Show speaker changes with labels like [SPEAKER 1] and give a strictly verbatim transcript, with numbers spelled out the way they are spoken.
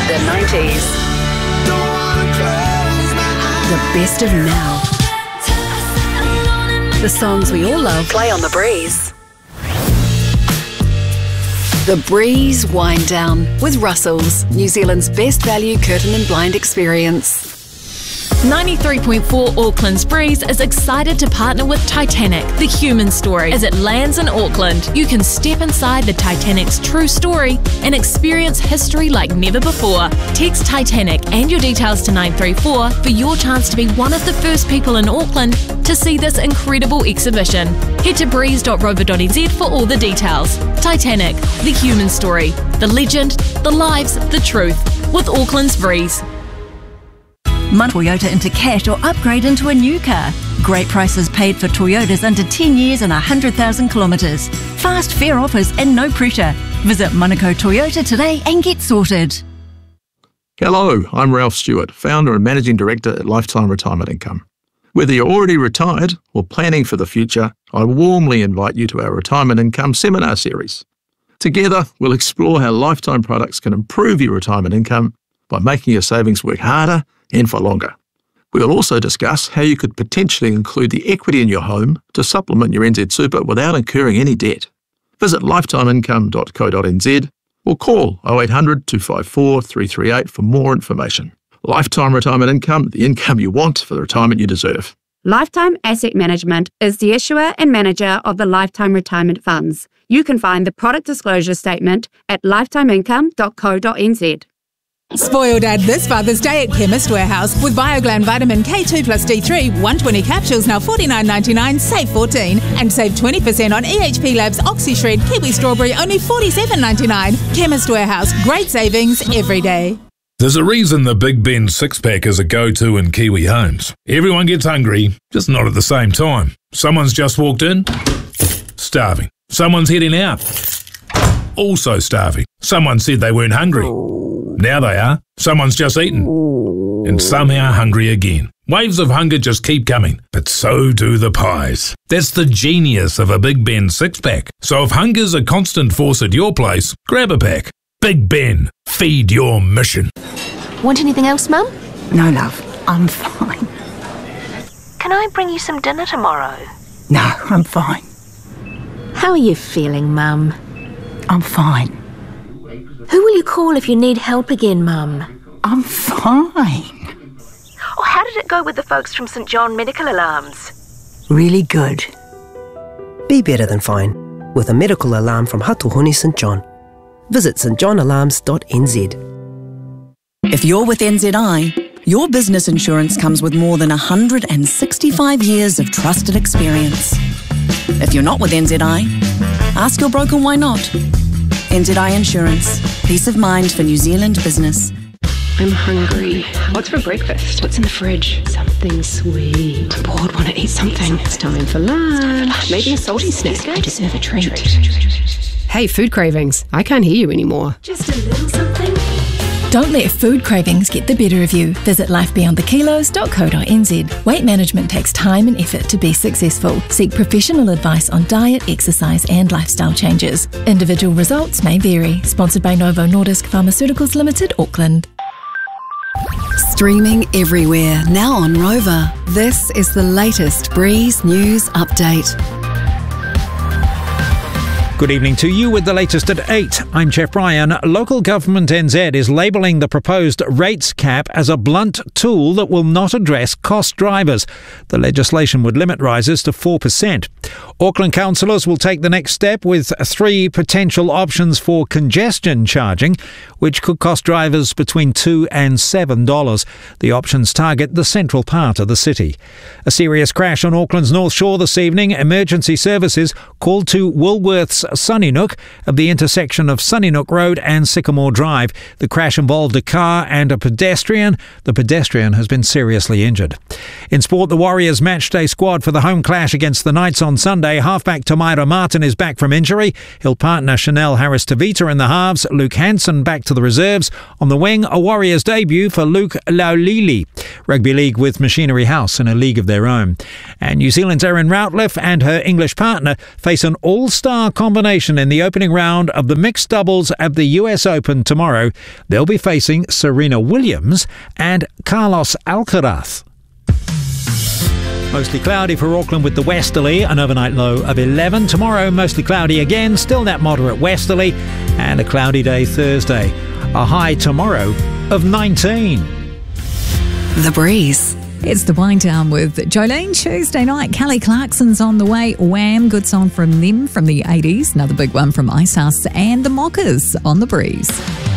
[SPEAKER 1] The nineties. The best of now. The songs we all love play on The Breeze. The Breeze Wind Down with Russell's, New Zealand's best value curtain and blind experience.
[SPEAKER 2] ninety-three point four Auckland's Breeze is excited to partner with Titanic, the human story. As it lands in Auckland, you can step inside the Titanic's true story and experience history like never before. Text Titanic and your details to nine three four for your chance to be one of the first people in Auckland to see this incredible exhibition. Head to breeze dot rover dot n z for all the details. Titanic, the human story, the legend, the lives, the truth, with Auckland's Breeze.
[SPEAKER 3] Toyota into cash or upgrade into a new car. Great prices paid for Toyotas under ten years and one hundred thousand kilometres. Fast, fair offers and no pressure. Visit Manukau Toyota today and get sorted.
[SPEAKER 4] Hello, I'm Ralph Stewart, founder and managing director at Lifetime Retirement Income. Whether you're already retired or planning for the future, I warmly invite you to our Retirement Income Seminar Series. Together, we'll explore how Lifetime products can improve your retirement income by making your savings work harder and for longer. We'll also discuss how you could potentially include the equity in your home to supplement your N Z Super without incurring any debt. Visit lifetime income dot co dot n z or call oh eight hundred, two five four, three three eight for more information. Lifetime Retirement Income, the income you want for the retirement you deserve.
[SPEAKER 5] Lifetime Asset Management is the issuer and manager of the Lifetime Retirement Funds. You can find the product disclosure statement at lifetime income dot co dot n z.
[SPEAKER 6] Spoil Dad this Father's Day at Chemist Warehouse with Bioglan Vitamin K two plus D three, one hundred twenty capsules now forty-nine ninety-nine, save fourteen, and save twenty percent on E H P Labs OxyShred Kiwi Strawberry, only forty-seven ninety-nine. Chemist Warehouse, great savings every day.
[SPEAKER 7] There's a reason the Big Ben six-pack is a go-to in Kiwi homes. Everyone gets hungry, just not at the same time. Someone's just walked in, starving. Someone's heading out, also starving. Someone said they weren't hungry. Now they are. Someone's just eaten. And somehow hungry again. Waves of hunger just keep coming, but so do the pies. That's the genius of a Big Ben six-pack. So if hunger's a constant force at your place, grab a pack. Big Ben, feed your mission.
[SPEAKER 8] Want anything else, Mum?
[SPEAKER 9] No, love. I'm fine.
[SPEAKER 8] Can I bring you some dinner tomorrow?
[SPEAKER 9] No, I'm fine.
[SPEAKER 8] How are you feeling, Mum?
[SPEAKER 9] I'm fine.
[SPEAKER 8] Who will you call if you need help again, Mum?
[SPEAKER 9] I'm fine.
[SPEAKER 8] Oh, how did it go with the folks from St John Medical Alarms?
[SPEAKER 9] Really good.
[SPEAKER 10] Be better than fine with a medical alarm from Hatuhuni St John. Visit st john alarms dot n z.
[SPEAKER 11] If you're with N Z I, your business insurance comes with more than one hundred sixty-five years of trusted experience. If you're not with N Z I, ask your broker why not. N Z I Insurance. Peace of mind for New Zealand business.
[SPEAKER 12] I'm hungry. What's for breakfast? What's in the fridge? Something sweet. I'm bored, want to eat something. It's time for lunch. Maybe a salty snack. I deserve a treat. Hey, food cravings. I can't hear you anymore.
[SPEAKER 8] Just a little something.
[SPEAKER 13] Don't let food cravings get the better of you. Visit life beyond the kilos dot co dot n z. Weight management takes time and effort to be successful. Seek professional advice on diet, exercise and lifestyle changes. Individual results may vary. Sponsored by Novo Nordisk Pharmaceuticals Limited, Auckland.
[SPEAKER 1] Streaming everywhere, now on Rover. This is the latest Breeze News Update.
[SPEAKER 14] Good evening to you with the latest at eight. I'm Jeff Bryan. Local Government N Z is labelling the proposed rates cap as a blunt tool that will not address cost drivers. The legislation would limit rises to four percent. Auckland councillors will take the next step with three potential options for congestion charging, which could cost drivers between two dollars and seven dollars. The options target the central part of the city. A serious crash on Auckland's North Shore this evening. Emergency services called to Woolworths Sunnysnook at the intersection of Sunnysnook Road and Sycamore Drive. The crash involved a car and a pedestrian. The pedestrian has been seriously injured. In sport, the Warriors matchday squad for the home clash against the Knights on Sunday. Halfback Tomaira Martin is back from injury. He'll partner Chanel Harris-Tavita in the halves. Luke Hanson back to the reserves. On the wing, a Warriors debut for Luke Laulili. Rugby League with Machinery House in a league of their own. And New Zealand's Erin Routliffe and her English partner face an all-star competition combination in the opening round of the mixed doubles at the U S Open tomorrow. They'll be facing Serena Williams and Carlos Alcaraz. Mostly cloudy for Auckland with the westerly, an overnight low of eleven. Tomorrow, mostly cloudy again, still that moderate westerly, and a cloudy day Thursday. A high tomorrow of nineteen.
[SPEAKER 1] The Breeze.
[SPEAKER 15] It's the wind down with Jolene. Tuesday night, Kelly Clarkson's on the way. Wham! Good song from them from the eighties. Another big one from Icehouse and the Mockers on The Breeze.